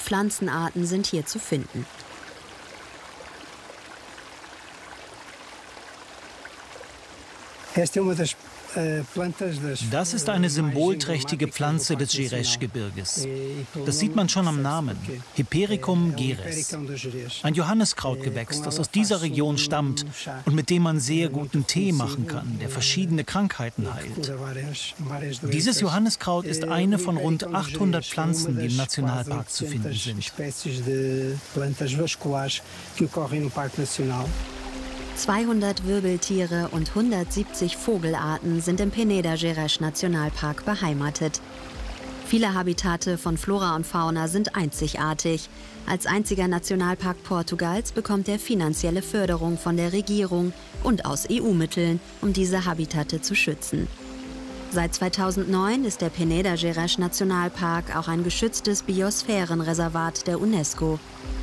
Pflanzenarten sind hier zu finden. Das ist eine symbolträchtige Pflanze des Gerês-Gebirges. Das sieht man schon am Namen, Hipericum gerês. Ein Johanniskrautgewächs, das aus dieser Region stammt und mit dem man sehr guten Tee machen kann, der verschiedene Krankheiten heilt. Dieses Johanniskraut ist eine von rund 800 Pflanzen, die im Nationalpark zu finden sind. 200 Wirbeltiere und 170 Vogelarten sind im Peneda Gerês Nationalpark beheimatet. Viele Habitate von Flora und Fauna sind einzigartig. Als einziger Nationalpark Portugals bekommt er finanzielle Förderung von der Regierung und aus EU-Mitteln, um diese Habitate zu schützen. Seit 2009 ist der Peneda Gerês Nationalpark auch ein geschütztes Biosphärenreservat der UNESCO.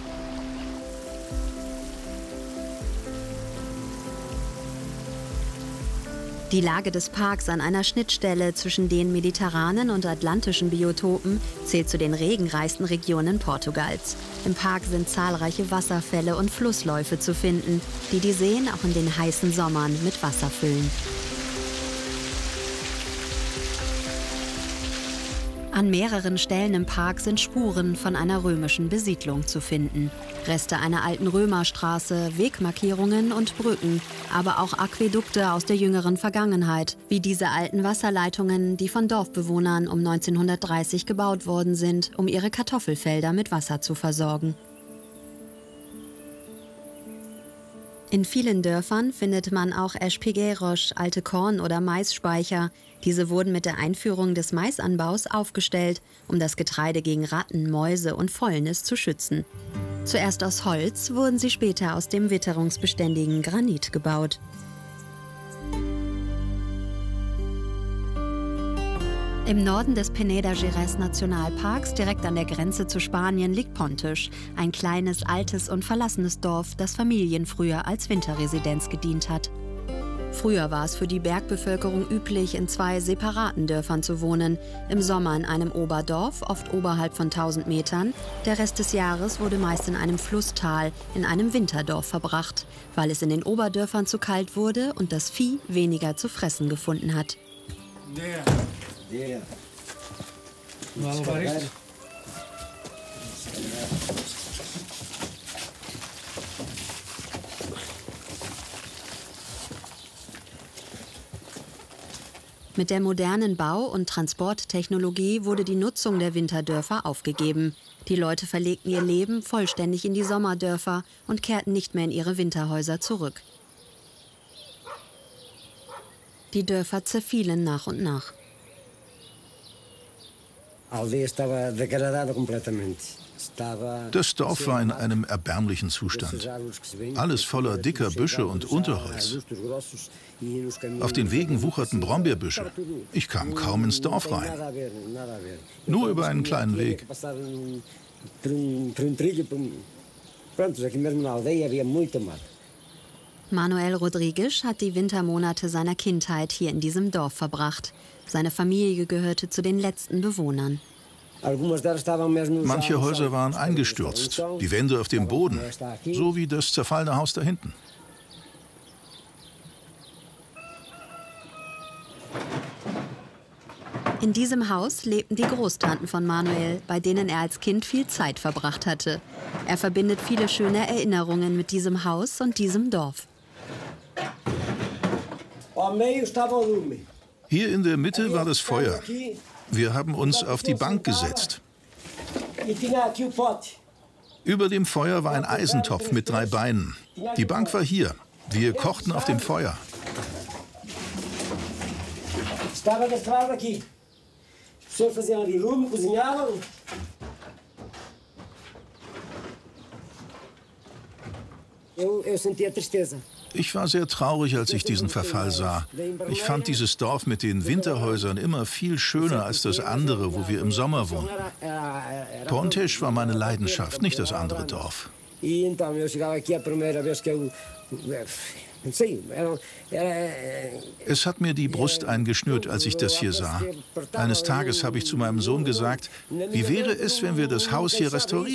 Die Lage des Parks an einer Schnittstelle zwischen den mediterranen und atlantischen Biotopen zählt zu den regenreichsten Regionen Portugals. Im Park sind zahlreiche Wasserfälle und Flussläufe zu finden, die die Seen auch in den heißen Sommern mit Wasser füllen. An mehreren Stellen im Park sind Spuren von einer römischen Besiedlung zu finden. Reste einer alten Römerstraße, Wegmarkierungen und Brücken, aber auch Aquädukte aus der jüngeren Vergangenheit, wie diese alten Wasserleitungen, die von Dorfbewohnern um 1930 gebaut worden sind, um ihre Kartoffelfelder mit Wasser zu versorgen. In vielen Dörfern findet man auch espigueiros, alte Korn- oder Maisspeicher. Diese wurden mit der Einführung des Maisanbaus aufgestellt, um das Getreide gegen Ratten, Mäuse und Fäulnis zu schützen. Zuerst aus Holz, wurden sie später aus dem witterungsbeständigen Granit gebaut. Im Norden des Peneda Gerês Nationalparks, direkt an der Grenze zu Spanien, liegt Pontes, ein kleines, altes und verlassenes Dorf, das Familien früher als Winterresidenz gedient hat. Früher war es für die Bergbevölkerung üblich, in 2 separaten Dörfern zu wohnen. Im Sommer in einem Oberdorf, oft oberhalb von 1000 Metern. Der Rest des Jahres wurde meist in einem Flusstal, in einem Winterdorf verbracht, weil es in den Oberdörfern zu kalt wurde und das Vieh weniger zu fressen gefunden hat. Mit der modernen Bau- und Transporttechnologie wurde die Nutzung der Winterdörfer aufgegeben. Die Leute verlegten ihr Leben vollständig in die Sommerdörfer und kehrten nicht mehr in ihre Winterhäuser zurück. Die Dörfer zerfielen nach und nach. Das Dorf war in einem erbärmlichen Zustand. Alles voller dicker Büsche und Unterholz. Auf den Wegen wucherten Brombeerbüsche. Ich kam kaum ins Dorf rein. Nur über einen kleinen Weg. Manuel Rodrigues hat die Wintermonate seiner Kindheit hier in diesem Dorf verbracht. Seine Familie gehörte zu den letzten Bewohnern. Manche Häuser waren eingestürzt, die Wände auf dem Boden, so wie das zerfallene Haus da hinten. In diesem Haus lebten die Großtanten von Manuel, bei denen er als Kind viel Zeit verbracht hatte. Er verbindet viele schöne Erinnerungen mit diesem Haus und diesem Dorf. Hier in der Mitte war das Feuer. Wir haben uns auf die Bank gesetzt. Über dem Feuer war ein Eisentopf mit 3 Beinen. Die Bank war hier. Wir kochten auf dem Feuer. Ich war sehr traurig, als ich diesen Verfall sah. Ich fand dieses Dorf mit den Winterhäusern immer viel schöner als das andere, wo wir im Sommer wohnten. Pontes war meine Leidenschaft, nicht das andere Dorf. Es hat mir die Brust eingeschnürt, als ich das hier sah. Eines Tages habe ich zu meinem Sohn gesagt, wie wäre es, wenn wir das Haus hier restaurieren?